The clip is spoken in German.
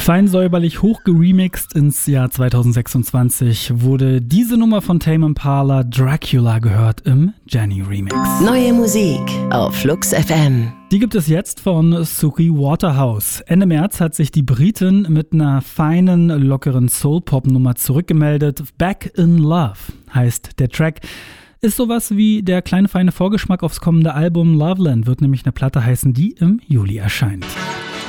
Fein säuberlich hochgeremixt ins Jahr 2026 wurde diese Nummer von Tame Impala, Dracula, gehört im Jenny Remix. Neue Musik auf Flux FM. Die gibt es jetzt von Suki Waterhouse. Ende März hat sich die Britin mit einer feinen, lockeren Soul-Pop-Nummer zurückgemeldet. Back in Love heißt der Track. Ist sowas wie der kleine feine Vorgeschmack aufs kommende Album. Loveland wird nämlich eine Platte heißen, die im Juli erscheint.